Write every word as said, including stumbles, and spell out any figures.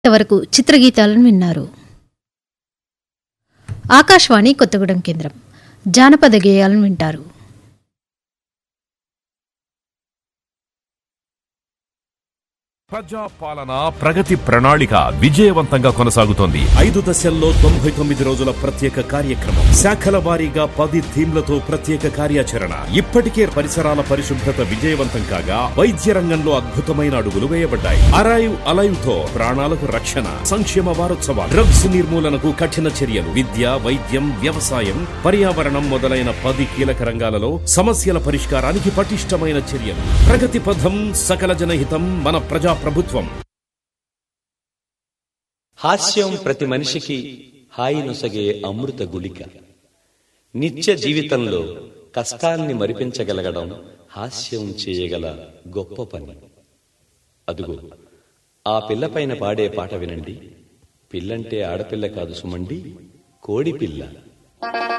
ఇంతవరకు చిత్రగీతాలను విన్నారు. ఆకాశవాణి కొత్తగూడెం కేంద్రం జానపద గేయాలను వింటారు. ప్రజా పాలన ప్రగతి ప్రణాళిక విజయవంతంగా కొనసాగుతోంది. ఐదు దశల్లో తొంభై తొమ్మిది రోజుల ప్రత్యేక కార్యక్రమం, శాఖల వారీగా పది థీమ్లతో ప్రత్యేక కార్యాచరణ. ఇప్పటికే పరిసరాల పరిశుభ్రత విజయవంతం కాగా వైద్య రంగంలో అద్భుతమైన అడుగులు వేయబడ్డాయి. అరైవ్ అలైవ్ తో ప్రాణాలకు రక్షణ. సంక్షేమ వారోత్సవాలు, డ్రగ్స్ నిర్మూలనకు కఠిన చర్యలు, విద్య, వైద్యం, వ్యవసాయం, పర్యావరణం మొదలైన పది కీలక రంగాలలో సమస్యల పరిష్కారానికి పటిష్టమైన చర్యలు. ప్రగతి పథం, సకల జనహితం, మన ప్రజా ప్రభుత్వం. హాస్యం ప్రతి మనిషికి హాయి నొసగే అమృత గుళిక. నిత్య జీవితంలో కష్టాన్ని మరిపించగలగడం హాస్యం చేయగల గొప్ప పని. అదుగో ఆ పిల్లపైన పాడే పాట వినండి. పిల్లంటే ఆడపిల్ల కాదు సుమండి, కోడి పిల్ల.